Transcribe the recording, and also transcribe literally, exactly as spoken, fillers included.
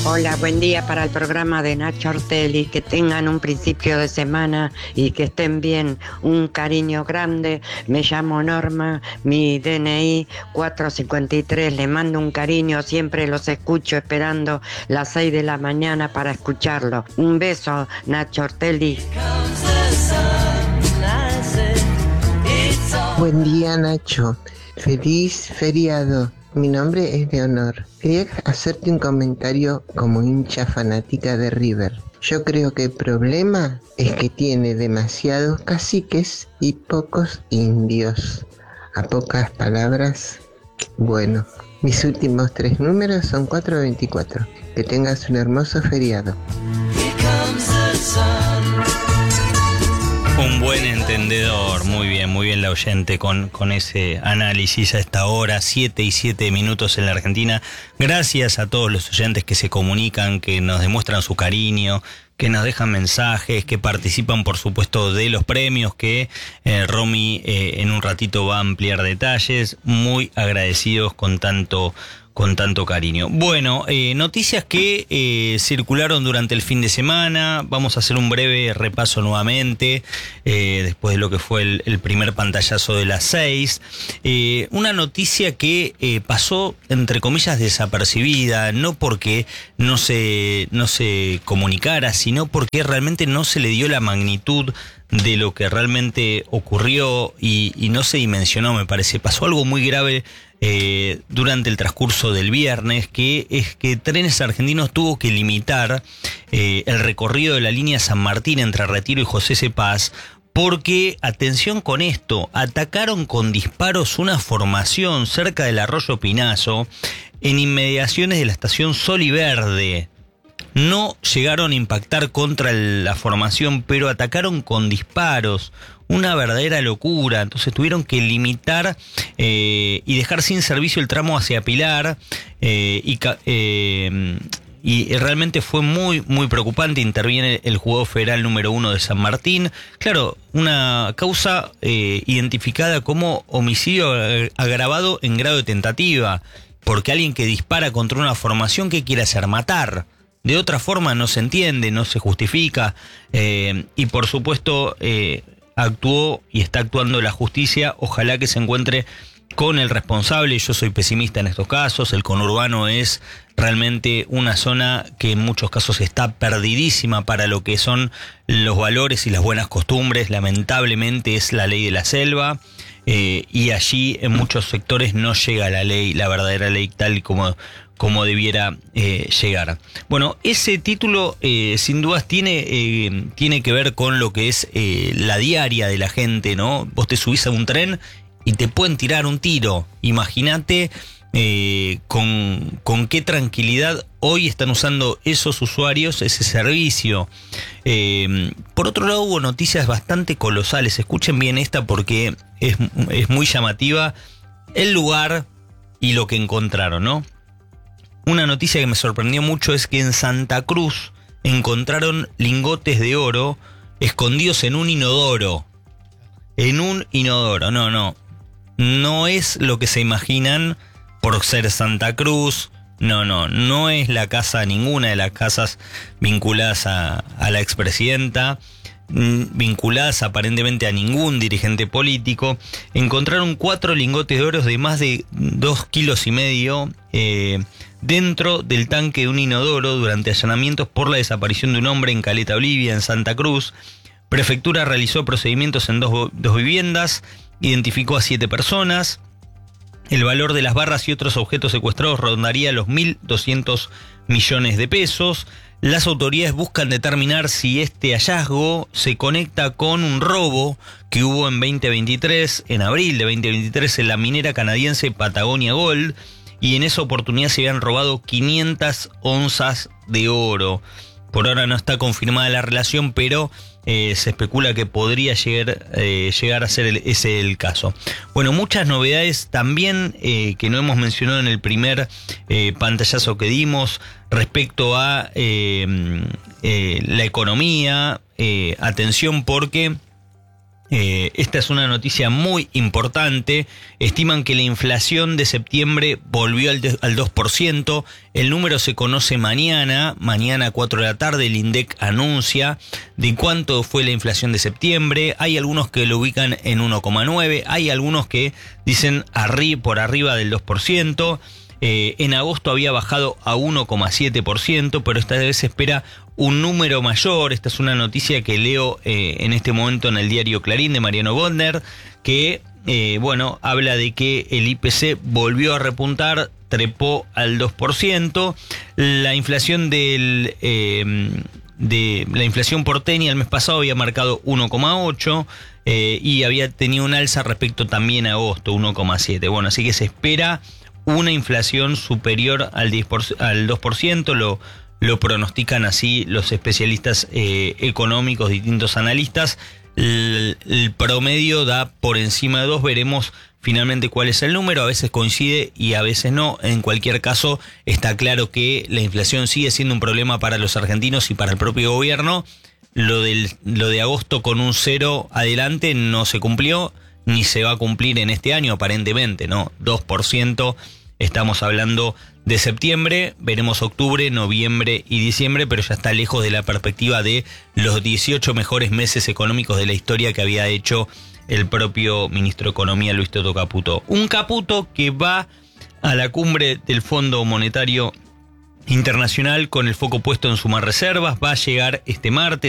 Hola, buen día para el programa de Nacho Ortelli. Que tengan un principio de semana y que estén bien. Un cariño grande. Me llamo Norma, mi D N I cuatro cincuenta y tres. Le mando un cariño, siempre los escucho esperando las seis de la mañana para escucharlo. Un beso, Nacho Ortelli. Buen día, Nacho. Feliz feriado. Mi nombre es Leonor. Quería hacerte un comentario como hincha fanática de River. Yo creo que el problema es que tiene demasiados caciques y pocos indios. A pocas palabras, bueno, mis últimos tres números son cuatro veinticuatro. Que tengas un hermoso feriado. Un buen entendedor, muy bien, muy bien la oyente con, con ese análisis a esta hora, siete y siete minutos en la Argentina. Gracias a todos los oyentes que se comunican, que nos demuestran su cariño, que nos dejan mensajes, que participan por supuesto de los premios, que eh, Romy eh, en un ratito va a ampliar detalles. Muy agradecidos con tanto con tanto cariño. Bueno, eh, noticias que eh, circularon durante el fin de semana. Vamos a hacer un breve repaso nuevamente, eh, después de lo que fue el, el primer pantallazo de las seis. Eh, una noticia que eh, pasó, entre comillas, desapercibida, no porque no se, no se comunicara, sino porque realmente no se le dio la magnitud de lo que realmente ocurrió y, y no se dimensionó, me parece. Pasó algo muy grave eh, durante el transcurso del viernes, que es que Trenes Argentinos tuvo que limitar eh, el recorrido de la línea San Martín entre Retiro y José C. Paz, porque, atención con esto, atacaron con disparos una formación cerca del Arroyo Pinazo, en inmediaciones de la estación Sol y Verde. No llegaron a impactar contra la formación, pero atacaron con disparos. Una verdadera locura. Entonces tuvieron que limitar eh, y dejar sin servicio el tramo hacia Pilar. Eh, y, eh, y realmente fue muy, muy preocupante. Interviene el juzgado federal número uno de San Martín. Claro, una causa eh, identificada como homicidio agravado en grado de tentativa. Porque alguien que dispara contra una formación, ¿qué quiere hacer? Matar. De otra forma no se entiende, no se justifica, eh, y por supuesto eh, actuó y está actuando la justicia. Ojalá que se encuentre con el responsable. Yo soy pesimista en estos casos. El conurbano es realmente una zona que en muchos casos está perdidísima para lo que son los valores y las buenas costumbres. Lamentablemente es la ley de la selva. Eh, y allí en muchos sectores no llega la ley, la verdadera ley tal y como, como debiera eh, llegar. Bueno, ese título eh, sin dudas tiene, eh, tiene que ver con lo que es eh, la diaria de la gente, ¿no? Vos te subís a un tren y te pueden tirar un tiro. Imagínate eh, con, con qué tranquilidad hoy están usando esos usuarios ese servicio. Eh, por otro lado, hubo noticias bastante colosales. Escuchen bien esta porque es, es muy llamativa el lugar y lo que encontraron, ¿no? Una noticia que me sorprendió mucho es que en Santa Cruz encontraron lingotes de oro escondidos en un inodoro. En un inodoro, no, no. No es lo que se imaginan por ser Santa Cruz. No, no, no es la casa, ninguna de las casas vinculadas a, a la expresidenta, vinculadas aparentemente a ningún dirigente político. Encontraron cuatro lingotes de oro de más de dos kilos y medio eh, dentro del tanque de un inodoro durante allanamientos por la desaparición de un hombre en Caleta Olivia, en Santa Cruz. Prefectura realizó procedimientos en dos, dos viviendas, identificó a siete personas. El valor de las barras y otros objetos secuestrados rondaría los mil doscientos millones de pesos. Las autoridades buscan determinar si este hallazgo se conecta con un robo que hubo en veinte veintitrés, en abril de veinte veintitrés, en la minera canadiense Patagonia Gold, y en esa oportunidad se habían robado quinientas onzas de oro. Por ahora no está confirmada la relación, pero eh, se especula que podría llegar, eh, llegar a ser el, ese el caso. Bueno, muchas novedades también eh, que no hemos mencionado en el primer eh, pantallazo que dimos respecto a eh, eh, la economía. Eh, atención porque Eh, esta es una noticia muy importante. Estiman que la inflación de septiembre volvió al, de, al dos por ciento. El número se conoce mañana. Mañana a cuatro de la tarde el INDEC anuncia de cuánto fue la inflación de septiembre. Hay algunos que lo ubican en uno coma nueve. Hay algunos que dicen arri, por arriba del dos por ciento. Eh, en agosto había bajado a uno coma siete por ciento, pero esta vez se espera un número mayor. Esta es una noticia que leo eh, en este momento en el diario Clarín de Mariano Bodner, que eh, bueno, habla de que el I P C volvió a repuntar, trepó al dos por ciento. La inflación del eh, de la inflación porteña el mes pasado había marcado uno coma ocho eh, y había tenido un alza respecto también a agosto, uno coma siete. Bueno, así que se espera una inflación superior al, diez por ciento, al dos por ciento, lo, lo pronostican así los especialistas eh, económicos, distintos analistas. El, el promedio da por encima de dos, veremos finalmente cuál es el número, a veces coincide y a veces no. En cualquier caso, está claro que la inflación sigue siendo un problema para los argentinos y para el propio gobierno. Lo, del, lo de agosto con un cero adelante no se cumplió, ni se va a cumplir en este año aparentemente, ¿no? dos por ciento. Estamos hablando de septiembre, veremos octubre, noviembre y diciembre, pero ya está lejos de la perspectiva de los dieciocho mejores meses económicos de la historia que había hecho el propio ministro de Economía, Luis Toto Caputo. Un Caputo que va a la cumbre del Fondo Monetario Internacional con el foco puesto en sumar reservas, va a llegar este martes.